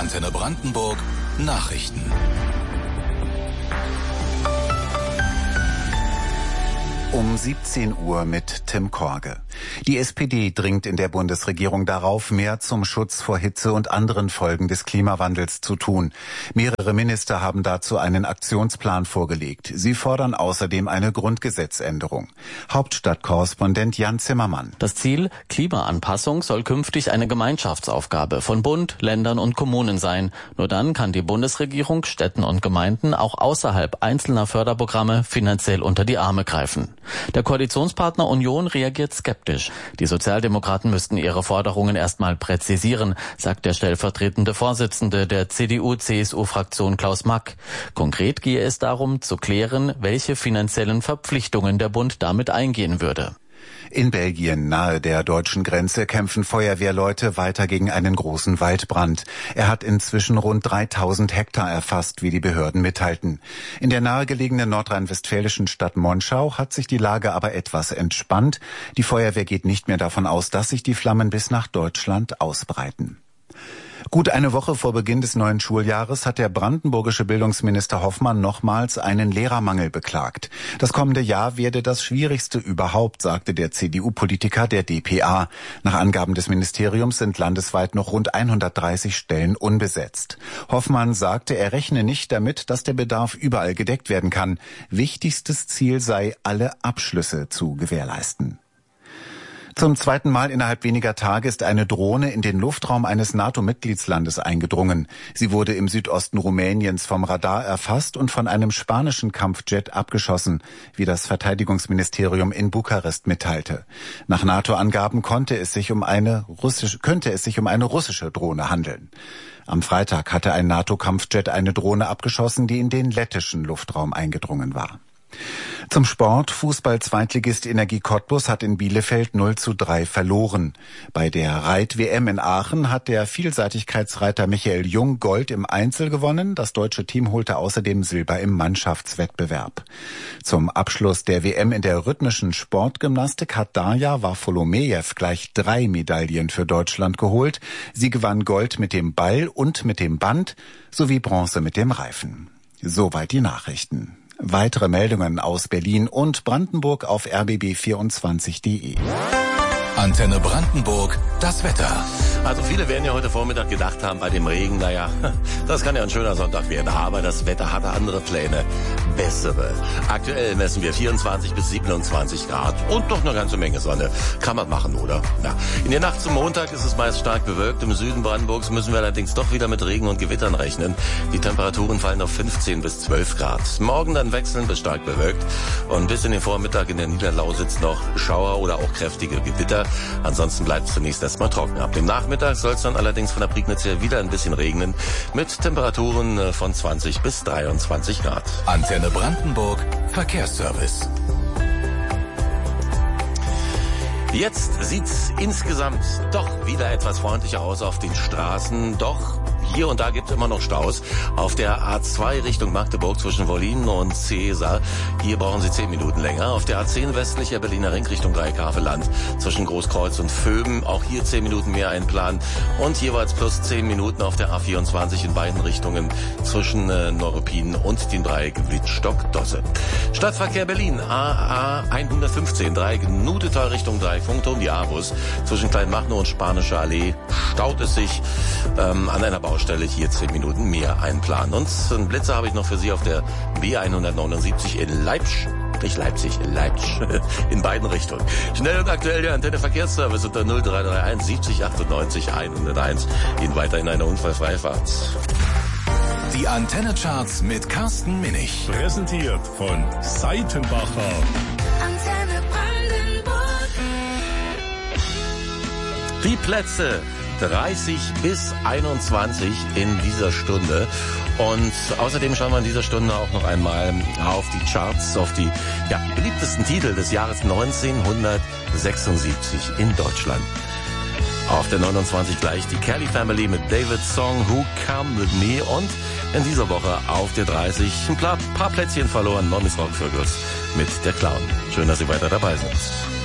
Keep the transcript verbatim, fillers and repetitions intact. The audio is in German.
Antenne Brandenburg Nachrichten. Um siebzehn Uhr mit Tim Korge. Die S P D dringt in der Bundesregierung darauf, mehr zum Schutz vor Hitze und anderen Folgen des Klimawandels zu tun. Mehrere Minister haben dazu einen Aktionsplan vorgelegt. Sie fordern außerdem eine Grundgesetzänderung. Hauptstadtkorrespondent Jan Zimmermann. Das Ziel, Klimaanpassung, soll künftig eine Gemeinschaftsaufgabe von Bund, Ländern und Kommunen sein. Nur dann kann die Bundesregierung Städten und Gemeinden auch außerhalb einzelner Förderprogramme finanziell unter die Arme greifen. Der Koalitionspartner Union reagiert skeptisch. Die Sozialdemokraten müssten ihre Forderungen erstmal präzisieren, sagt der stellvertretende Vorsitzende der C D U C S U-Fraktion Klaus Mack. Konkret gehe es darum, zu klären, welche finanziellen Verpflichtungen der Bund damit eingehen würde. In Belgien, nahe der deutschen Grenze, kämpfen Feuerwehrleute weiter gegen einen großen Waldbrand. Er hat inzwischen rund dreitausend Hektar erfasst, wie die Behörden mitteilten. In der nahegelegenen nordrhein-westfälischen Stadt Monschau hat sich die Lage aber etwas entspannt. Die Feuerwehr geht nicht mehr davon aus, dass sich die Flammen bis nach Deutschland ausbreiten. Gut eine Woche vor Beginn des neuen Schuljahres hat der brandenburgische Bildungsminister Hoffmann nochmals einen Lehrermangel beklagt. Das kommende Jahr werde das schwierigste überhaupt, sagte der C D U-Politiker der D P A. Nach Angaben des Ministeriums sind landesweit noch rund hundertdreißig Stellen unbesetzt. Hoffmann sagte, er rechne nicht damit, dass der Bedarf überall gedeckt werden kann. Wichtigstes Ziel sei, alle Abschlüsse zu gewährleisten. Zum zweiten Mal innerhalb weniger Tage ist eine Drohne in den Luftraum eines NATO-Mitgliedslandes eingedrungen. Sie wurde im Südosten Rumäniens vom Radar erfasst und von einem spanischen Kampfjet abgeschossen, wie das Verteidigungsministerium in Bukarest mitteilte. Nach NATO-Angaben konnte es sich um eine russische, könnte es sich um eine russische Drohne handeln. Am Freitag hatte ein NATO-Kampfjet eine Drohne abgeschossen, die in den lettischen Luftraum eingedrungen war. Zum Sport. Fußball-Zweitligist Energie Cottbus hat in Bielefeld null zu drei verloren. Bei der Reit-W M in Aachen hat der Vielseitigkeitsreiter Michael Jung Gold im Einzel gewonnen. Das deutsche Team holte außerdem Silber im Mannschaftswettbewerb. Zum Abschluss der W M in der rhythmischen Sportgymnastik hat Darja Wafolomejew gleich drei Medaillen für Deutschland geholt. Sie gewann Gold mit dem Ball und mit dem Band sowie Bronze mit dem Reifen. Soweit die Nachrichten. Weitere Meldungen aus Berlin und Brandenburg auf r b b vierundzwanzig punkt de. Antenne Brandenburg, das Wetter. Also viele werden ja heute Vormittag gedacht haben bei dem Regen, naja, das kann ja ein schöner Sonntag werden, aber das Wetter hatte andere Pläne, bessere. Aktuell messen wir vierundzwanzig bis siebenundzwanzig Grad und noch eine ganze Menge Sonne. Kann man machen, oder? Na, in der Nacht zum Montag ist es meist stark bewölkt. Im Süden Brandenburgs müssen wir allerdings doch wieder mit Regen und Gewittern rechnen. Die Temperaturen fallen auf fünfzehn bis zwölf Grad. Morgen dann wechselnd bis stark bewölkt und bis in den Vormittag in der Niederlausitz noch Schauer oder auch kräftige Gewitter. Ansonsten bleibt es zunächst erstmal trocken. Ab dem Nachmittag soll es dann allerdings von der Prignitz her wieder ein bisschen regnen mit Temperaturen von zwanzig bis dreiundzwanzig Grad. Antenne Brandenburg Verkehrsservice. Jetzt sieht's insgesamt doch wieder etwas freundlicher aus auf den Straßen. Doch hier und da gibt es immer noch Staus. Auf der A zwei Richtung Magdeburg zwischen Wollin und Cäsar. Hier brauchen Sie zehn Minuten länger. Auf der A zehn westlicher Berliner Ring Richtung Dreihaveland zwischen Großkreuz und Vöben. Auch hier zehn Minuten mehr einplanen. Und jeweils plus zehn Minuten auf der A vierundzwanzig in beiden Richtungen zwischen äh, Neuruppin und den Dreieck Wittstock-Dosse. Stadtverkehr Berlin. A A hundertfünfzehn Dreieck Nudetal Richtung Dreieck Funkturm. Die A-Bus zwischen Kleinmachnow und Spanische Allee staut es sich ähm, an einer Baustelle. Hier zehn Minuten mehr einplanen. Und einen Blitzer habe ich noch für Sie auf der B hundertneunundsiebzig in Leipzig. Nicht Leipzig, in Leipzig. In beiden Richtungen. Schnell und aktuell der Antenne Verkehrsservice unter null drei drei eins siebzig achtundneunzig hunderteins. Ihnen weiter in einer unfallfreie Fahrt. Die Antenne-Charts mit Carsten Minich. Präsentiert von Seitenbacher. Antenne Brandenburg. Die Plätze dreißig bis einundzwanzig in dieser Stunde. Und außerdem schauen wir in dieser Stunde auch noch einmal auf die Charts, auf die, ja, die beliebtesten Titel des Jahres neunzehnhundertsechsundsiebzig in Deutschland. Auf der neunundzwanzig gleich die Kelly Family mit David's Song Who Come With Me. Und in dieser Woche auf der dreißig ein paar, paar Plätzchen verloren, Normis Rockvögels mit Der Clown. Schön, dass Sie weiter dabei sind.